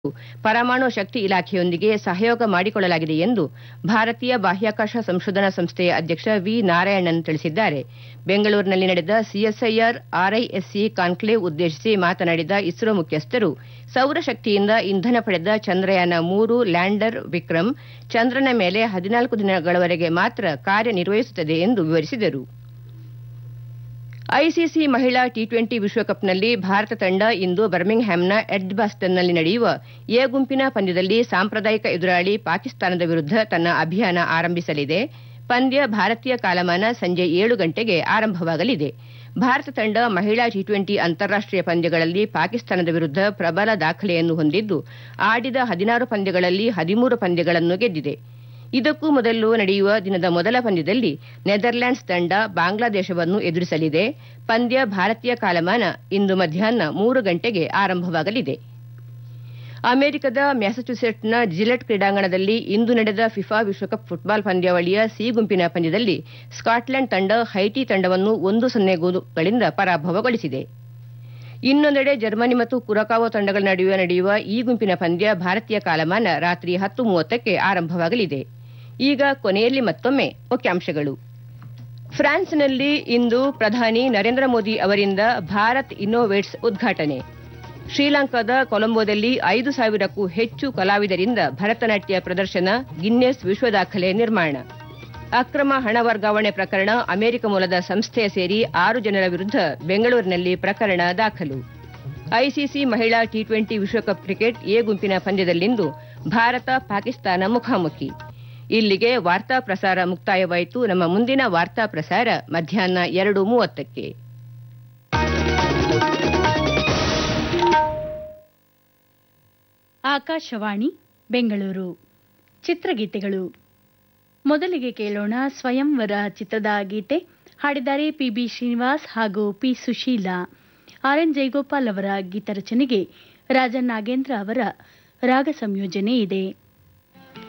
ಪರಮಾಣು ಶಕ್ತಿ ಇಲಾಖೆಯೊಂದಿಗೆ ಸಹಯೋಗ ಮಾಡಿಕೊಳ್ಳಲಾಗಿದೆ ಎಂದು ಭಾರತೀಯ ಬಾಹ್ಯಾಕಾಶ ಸಂಶೋಧನಾ ಸಂಸ್ಥೆಯ ಅಧ್ಯಕ್ಷ ವಿ ನಾರಾಯಣನ್ ತಿಳಿಸಿದ್ದಾರೆ. ಬೆಂಗಳೂರಿನಲ್ಲಿ ನಡೆದ ಸಿಎಸ್ಐಆರ್ ಆರ್ಐಎಸ್ಸಿ ಕಾನ್ಕ್ಲೇವ್ ಉದ್ದೇಶಿಸಿ ಮಾತನಾಡಿದ ಇಸ್ರೋ ಮುಖ್ಯಸ್ಥರು, ಸೌರಶಕ್ತಿಯಿಂದ ಇಂಧನ ಪಡೆದ ಚಂದ್ರಯಾನ 3 ಲ್ಯಾಂಡರ್ ವಿಕ್ರಮ್ ಚಂದ್ರನ ಮೇಲೆ 14 ದಿನಗಳವರೆಗೆ ಮಾತ್ರ ಕಾರ್ಯನಿರ್ವಹಿಸುತ್ತದೆ ಎಂದು ವಿವರಿಸಿದರು. ಐಸಿಸಿ ಮಹಿಳಾ ಟಿ20 ವಿಶ್ವಕಪ್ನಲ್ಲಿ ಭಾರತ ತಂಡ ಇಂದು ಬರ್ಮಿಂಗ್ಹ್ಯಾಮ್ನ ಎಡ್ಜ್ಬಾಸ್ಟನ್ನಲ್ಲಿ ನಡೆಯುವ ಎ ಗುಂಪಿನ ಪಂದ್ಯದಲ್ಲಿ ಸಾಂಪ್ರದಾಯಿಕ ಎದುರಾಳಿ ಪಾಕಿಸ್ತಾನದ ವಿರುದ್ಧ ತನ್ನ ಅಭಿಯಾನ ಆರಂಭಿಸಲಿದೆ. ಪಂದ್ಯ ಭಾರತೀಯ ಕಾಲಮಾನ ಸಂಜೆ 7 ಗಂಟೆಗೆ ಆರಂಭವಾಗಲಿದೆ. ಭಾರತ ತಂಡ ಮಹಿಳಾ ಟಿ20 ಅಂತಾರಾಷ್ಟೀಯ ಪಂದ್ಯಗಳಲ್ಲಿ ಪಾಕಿಸ್ತಾನದ ವಿರುದ್ಧ ಪ್ರಬಲ ದಾಖಲೆಯನ್ನು ಹೊಂದಿದ್ದು, ಆಡಿದ 16 ಪಂದ್ಯಗಳಲ್ಲಿ 13 ಪಂದ್ಯಗಳನ್ನು ಗೆದ್ದಿದೆ. ಇದಕ್ಕೂ ಮೊದಲು ನಡೆಯುವ ದಿನದ ಮೊದಲ ಪಂದ್ಯದಲ್ಲಿ ನೆದರ್ಲ್ಯಾಂಡ್ಸ್ ತಂಡ ಬಾಂಗ್ಲಾದೇಶವನ್ನು ಎದುರಿಸಲಿದೆ. ಪಂದ್ಯ ಭಾರತೀಯ ಕಾಲಮಾನ ಇಂದು ಮಧ್ಯಾಹ್ನ 3 ಗಂಟೆಗೆ ಆರಂಭವಾಗಲಿದೆ. ಅಮೆರಿಕದ ಮ್ಯಾಸಚೂಸೆಟ್ಸ್ನ ಜಿಲೆಟ್ ಕ್ರೀಡಾಂಗಣದಲ್ಲಿ ಇಂದು ನಡೆದ ಫಿಫಾ ವಿಶ್ವಕಪ್ ಫುಟ್ಬಾಲ್ ಪಂದ್ಯಾವಳಿಯ ಸಿ ಗುಂಪಿನ ಪಂದ್ಯದಲ್ಲಿ ಸ್ಕಾಟ್ಲೆಂಡ್ ತಂಡ ಹೈಟಿ ತಂಡವನ್ನು 1-0 ಗೋಲುಗಳಿಂದ ಪರಾಭವಗೊಳಿಸಿದೆ. ಇನ್ನೊಂದೆಡೆ ಜರ್ಮನಿ ಮತ್ತು ಕುರಕಾವೋ ತಂಡಗಳ ನಡುವೆ ನಡೆಯುವ ಈ ಗುಂಪಿನ ಪಂದ್ಯ ಭಾರತೀಯ ಕಾಲಮಾನ ರಾತ್ರಿ 10:30ಕ್ಕೆ ಆರಂಭವಾಗಲಿದೆ. ಈಗ ಕೊನೆಯಲ್ಲಿ ಮತ್ತೊಮ್ಮೆ ಮುಖ್ಯಾಂಶಗಳು. ಫ್ರಾನ್ಸ್ನಲ್ಲಿ ಇಂದು ಪ್ರಧಾನಿ ನರೇಂದ್ರ ಮೋದಿ ಅವರಿಂದ ಭಾರತ್ ಇನ್ನೋವೇಟ್ಸ್ ಉದ್ಘಾಟನೆ. ಶ್ರೀಲಂಕಾದ ಕೊಲಂಬೋದಲ್ಲಿ 5,000ಕ್ಕೂ ಹೆಚ್ಚು ಕಲಾವಿದರಿಂದ ಭರತನಾಟ್ಯ ಪ್ರದರ್ಶನ, ಗಿನ್ನೆಸ್ ವಿಶ್ವ ದಾಖಲೆ ನಿರ್ಮಾಣ. ಅಕ್ರಮ ಹಣ ವರ್ಗಾವಣೆ ಪ್ರಕರಣ, ಅಮೆರಿಕ ಮೂಲದ ಸಂಸ್ಥೆ ಸೇರಿ 6 ಜನರ ವಿರುದ್ಧ ಬೆಂಗಳೂರಿನಲ್ಲಿ ಪ್ರಕರಣ ದಾಖಲು. ಐಸಿಸಿ ಮಹಿಳಾ ಟಿ20 ವಿಶ್ವಕಪ್ ಕ್ರಿಕೆಟ್ ಎ ಗುಂಪಿನ ಪಂದ್ಯದಲ್ಲಿಂದು ಭಾರತ ಪಾಕಿಸ್ತಾನ ಮುಖಾಮುಖಿ. ಇಲ್ಲಿಗೆ ವಾರ್ತಾ ಪ್ರಸಾರ ಮುಕ್ತಾಯವಾಯಿತು. ನಮ್ಮ ಮುಂದಿನ ವಾರ್ತಾ ಪ್ರಸಾರ ಮಧ್ಯಾಹ್ನ 2:30ಕ್ಕೆ. ಆಕಾಶವಾಣಿ ಬೆಂಗಳೂರು. ಚಿತ್ರಗೀತೆಗಳು. ಮೊದಲಿಗೆ ಕೇಳೋಣ ಸ್ವಯಂವರ ಚಿತ್ರದ ಗೀತೆ. ಹಾಡಿದ್ದಾರೆ ಪಿ.ಬಿ. ಶ್ರೀನಿವಾಸ್ ಹಾಗೂ ಪಿ. ಸುಶೀಲಾ. ಆರ್.ಎನ್. ಜಯಗೋಪಾಲ್ ಅವರ ಗೀತರಚನೆಗೆ ರಾಜನ್ ನಾಗೇಂದ್ರ ಅವರ ರಾಗ ಸಂಯೋಜನೆ ಇದೆ.